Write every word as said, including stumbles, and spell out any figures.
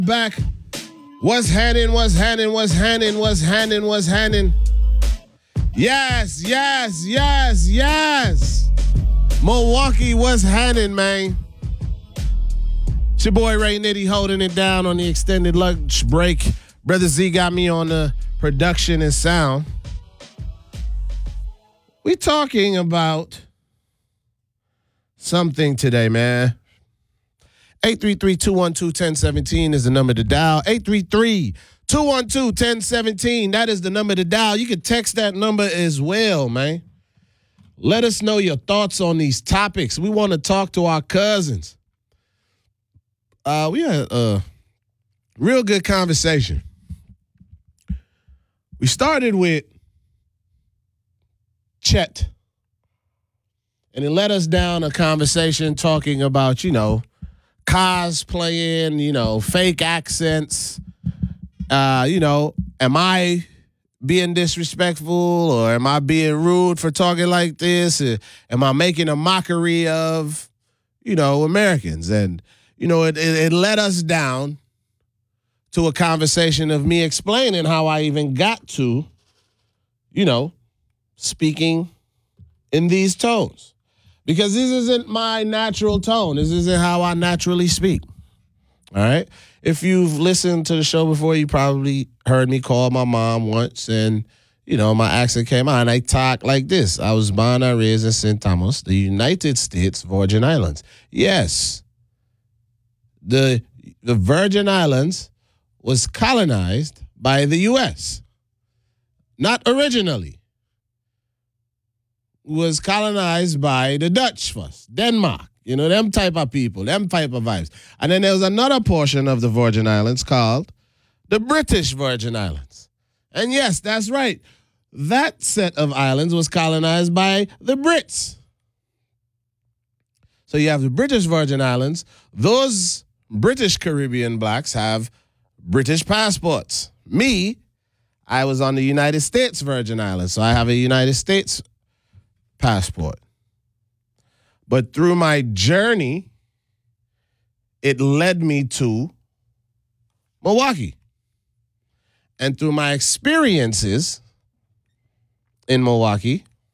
Back. What's happening? What's happening? What's happening? What's happening? What's happening? Yes, yes, yes, yes. Milwaukee, what's happening, man? It's your boy Ray Nitty holding it down on the extended lunch break. Brother Z got me on the production and sound. We talking about something today, man. eight three three, two one two, one zero one seven is the number to dial. eight three three, two one two, one zero one seven. That is the number to dial. You can text that number as well, man. Let us know your thoughts on these topics. We want to talk to our cousins. Uh, we had a real good conversation. We started with Chet. And it led us down a conversation talking about, you know, cosplaying, you know, fake accents. Uh, you know, am I being disrespectful or am I being rude for talking like this? Or am I making a mockery of, you know, Americans? And, you know, it, it, it led us down to a conversation of me explaining how I even got to, you know, speaking in these tones. Because this isn't my natural tone. This isn't how I naturally speak. All right? If you've listened to the show before, you probably heard me call my mom once and, you know, my accent came out and I talk like this. I was born and raised in Saint Thomas, the United States Virgin Islands. Yes. The, the Virgin Islands was colonized by the U S. Not originally. Was colonized by the Dutch first, Denmark, you know, them type of people, them type of vibes. And then there was another portion of the Virgin Islands called the British Virgin Islands. And yes, that's right. That set of islands was colonized by the Brits. So you have the British Virgin Islands. Those British Caribbean blacks have British passports. Me, I was on the United States Virgin Islands, so I have a United States passport. But through my journey, it led me to Milwaukee. And through my experiences in Milwaukee,